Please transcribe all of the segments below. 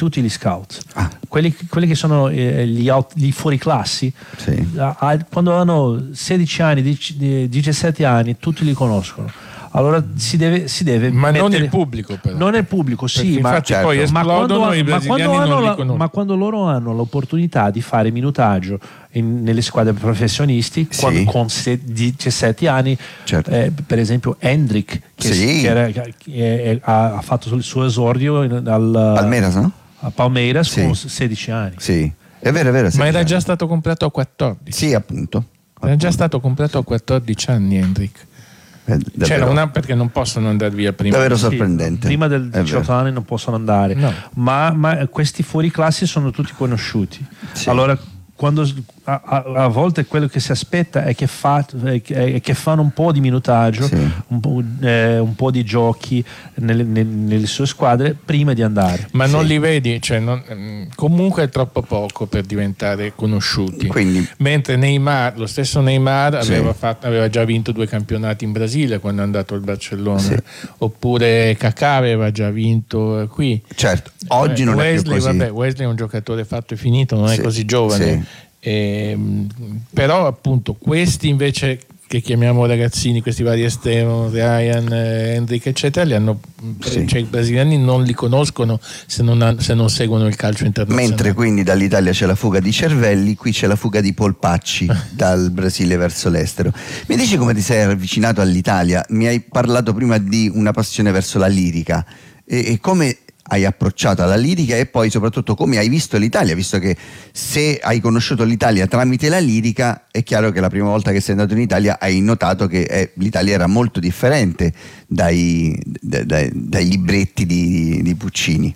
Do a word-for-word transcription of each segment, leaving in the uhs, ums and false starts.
tutti gli scout. Ah. Quelli, quelli che sono eh, gli, out, gli fuoriclassi, Sì. a, a, quando hanno sedici anni, diciassette anni, tutti li conoscono. Allora si deve, si deve ma mettere... non il pubblico, però. Non è il pubblico, sì, perché ma, infatti certo. poi ma, esplodono quando, i ma, quando brasiliani non li la, conoscono. ma quando loro hanno l'opportunità di fare minutaggio in, nelle squadre professionisti, Sì. quando, con se, diciassette anni, Certo. eh, per esempio Hendrik, che, Sì. che, era, che è, ha fatto il suo esordio in, al Palmeiras, no? a Palmeiras Sì. con sedici anni. Sì, è vero, è vero. Ma era sì. già stato comprato a quattordici. Sì, appunto. Era già stato comprato a quattordici anni, Hendrik. È C'era davvero, una perché non possono andare via prima. davvero Sì, sorprendente. prima del È diciotto vero. anni non possono andare, No. ma, ma questi fuoriclassi sono tutti conosciuti. Sì. Allora, quando, a, a, a volte quello che si aspetta è che, fa, è che, è che fanno un po' di minutaggio, Sì. un, po', eh, un po' di giochi nelle, nelle, nelle sue squadre prima di andare. Ma non Sì. li vedi, cioè non- mm, comunque è troppo poco per diventare conosciuti. Quindi, Mentre Neymar, lo stesso Neymar Sì. aveva, fatto- aveva già vinto due campionati in Brasile quando è andato al Barcellona, Sì. oppure Kaká aveva già vinto eh, qui. certo, oggi Eh, non Wesley, è più così. vabbè, Wesley è un giocatore fatto e finito, non Sì, è così giovane. sì. Ehm, però appunto questi invece che chiamiamo ragazzini, questi vari Esteban, Ryan, eh, Hendrik eccetera, li hanno, Sì. cioè, i brasiliani non li conoscono se non, han- se non seguono il calcio internazionale. Mentre quindi dall'Italia c'è la fuga di cervelli, qui c'è la fuga di polpacci dal Brasile verso l'estero. Mi dici come ti sei avvicinato all'Italia? Mi hai parlato prima di una passione verso la lirica e, e come hai approcciato alla lirica e poi soprattutto come hai visto l'Italia, visto che se hai conosciuto l'Italia tramite la lirica è chiaro che la prima volta che sei andato in Italia hai notato che eh, l'Italia era molto differente dai, dai, dai- dai libretti di, di Puccini.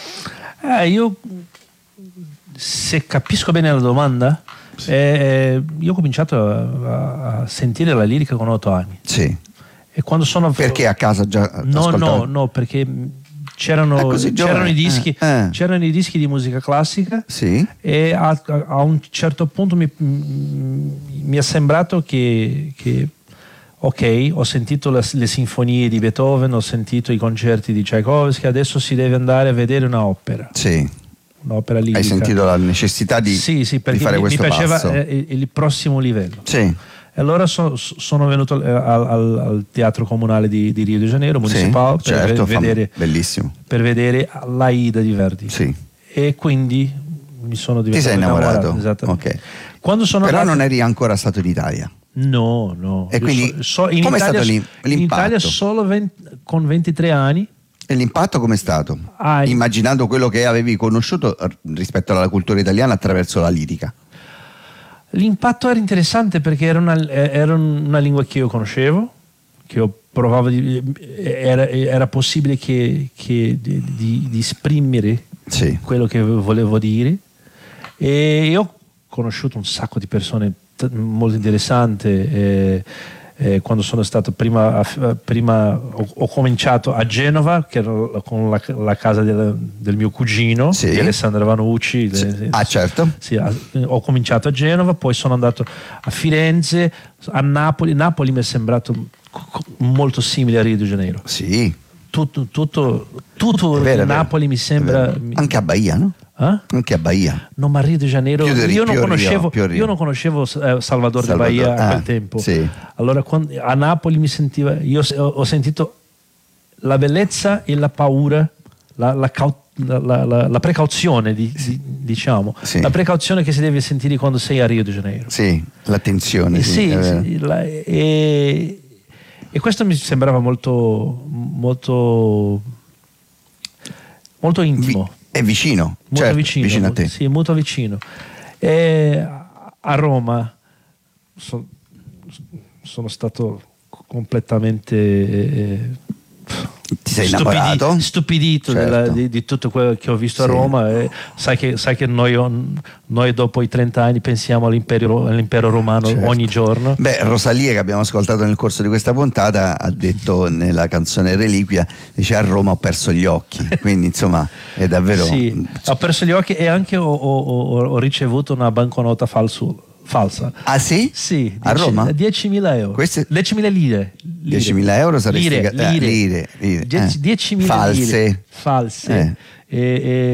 Eh, io, se capisco bene la domanda, eh, io ho cominciato a, a sentire la lirica con otto anni. Sì. E quando sono Perché a casa già No, ascoltavi? no, no, perché c'erano, È così c'erano, giovane? i dischi, Eh, eh. c'erano i dischi di musica classica Sì. e a, a un certo punto mi, mi è sembrato che, che ok, ho sentito le, le sinfonie di Beethoven, ho sentito i concerti di Tchaikovsky, adesso si deve andare a vedere un'opera, Sì. un'opera lirica. Hai sentito la necessità di, Sì, sì, di perché fare mi, mi questo piaceva passo? eh, il, il prossimo livello. Sì. E allora so- sono venuto eh, al, al- al Teatro Comunale di, di Rio de Janeiro, Sì, municipale, per certo, ve- fam- vedere, bellissimo. per vedere l'Aida di Verdi. Sì. E quindi mi sono Ti diventato sei innamorato? esattamente. Ok. Quando sono Però andato- non eri ancora stato in Italia. No, no. E Io quindi so- so- in com'è Italia, stato l'im- in l'impatto? Italia solo venti con ventitré anni. E l'impatto com'è stato? Ah, Immaginando quello che avevi conosciuto r- rispetto alla cultura italiana attraverso la lirica. L'impatto era interessante perché era una, era una lingua che io conoscevo, che io provavo di, era, era possibile che, che di, di- di esprimere Sì. quello che volevo dire, e io ho conosciuto un sacco di persone t- molto interessanti. eh, eh, quando sono stato prima, a- prima ho, ho cominciato a Genova, che era con la, la casa del, del mio cugino, Sì. di Alessandro Vanucci. Sì. le- Ah, certo. sì, a- ho cominciato a Genova, poi sono andato a Firenze, a Napoli. Napoli mi è sembrato co- molto simile a Rio de Janeiro. Sì. Tutto, tutto, tutto È vero, è vero. Napoli mi È sembra. vero. mi- Anche a Bahia, no? Eh? Anche a Bahia. No, ma Rio de Janeiro. Più di- io, non più a Rio, conoscevo, più a Rio. io non conoscevo eh, Salvador, de Salvador, Bahia a ah, quel tempo. sì. Allora, quando- a Napoli mi sentiva. Io ho, ho sentito la bellezza e la paura, la, la cau- la- la- la- la precauzione, di- di- diciamo. Sì. La precauzione che si deve sentire quando sei a Rio de Janeiro. Sì, l'attenzione. Eh, Sì, sì, è vero. sì, la- e, e questo mi sembrava molto molto molto intimo, Vi- è vicino, molto certo, vicino, a te. sì, molto vicino. E a Roma so- sono stato completamente eh, Ti sei stupidi- innamorato? stupidito Certo. della- di, di tutto quello che ho visto Sì. a Roma. E sai che, sai che noi, noi dopo i trenta anni pensiamo all'impero, all'impero romano Certo. ogni giorno. Beh, Rosalia, che abbiamo ascoltato nel corso di questa puntata, ha detto nella canzone Reliquia, dice: a Roma ho perso gli occhi. Quindi insomma è davvero. Sì, ho perso gli occhi e anche ho, ho- ho- ho ricevuto una banconota falso- falsa. Ah sì? Sì, A dieci- Roma? diecimila euro. Queste- diecimila lire. lire. diecimila euro saresti lire, ga- eh, lire. lire, lire, Die- eh. diecimila False. lire false. Eh. E-